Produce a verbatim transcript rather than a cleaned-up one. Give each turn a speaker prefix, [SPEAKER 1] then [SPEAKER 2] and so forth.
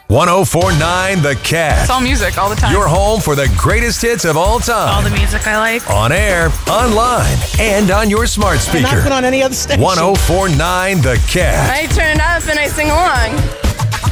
[SPEAKER 1] one oh four point nine The Cat.
[SPEAKER 2] It's all music all the time.
[SPEAKER 1] Your home for the greatest hits of all time.
[SPEAKER 2] All the music I like.
[SPEAKER 1] On air, online, and on your smart speaker.
[SPEAKER 3] Not been on any other station.
[SPEAKER 1] one oh four point nine The Cat.
[SPEAKER 2] I turn it up and I sing along.